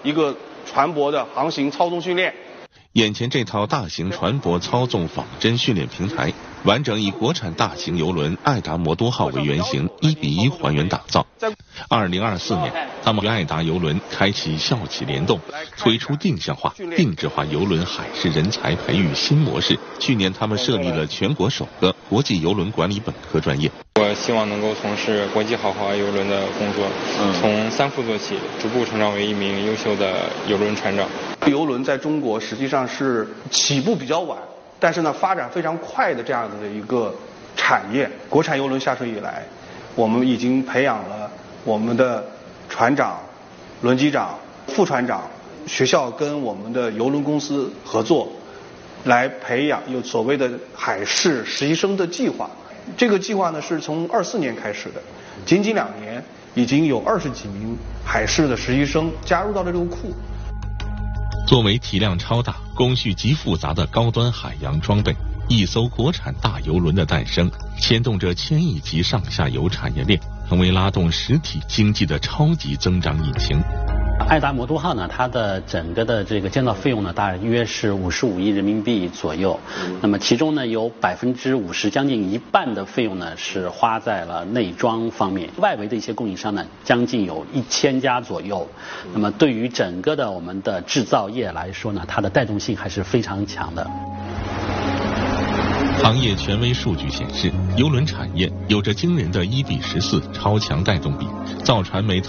一个船舶的航行操纵训练。 眼前这套大型船舶操纵仿真训练平台，完整以国产大型邮轮爱达摩多号为原型，1:1还原打造。2024年，他们与爱达邮轮开启校企联动，推出定向化、定制化邮轮海事人才培育新模式。去年，他们设立了全国首个国际邮轮管理本科专业。 我希望能够从事国际豪华邮轮的工作，从3副做起，逐步成长为一名优秀的邮轮船长。 邮轮在中国实际上是起步比较晚，但是呢发展非常快的这样的一个产业。国产邮轮下水以来，我们已经培养了我们的船长、轮机长、副船长。学校跟我们的邮轮公司合作，来培养有所谓的海事实习生的计划。这个计划呢是从24年开始的，仅2年已经有20几名海事的实习生加入到了这个库。 作为体量超大、工序极复杂的高端海洋装备，一艘国产大邮轮的诞生，牵动着1000亿级上下游产业链，成为拉动实体经济的超级增长引擎。 爱达摩多号呢，它的整个的这个建造费用呢，大约是55亿人民币左右。那么其中呢，有50%，将近一半的费用呢是花在了内装方面。外围的一些供应商呢，将近有1000家左右。那么对于整个的我们的制造业来说呢，它的带动性还是非常强的。 行业权威数据显示，邮轮产业有着惊人的1:14超强带动比，造船煤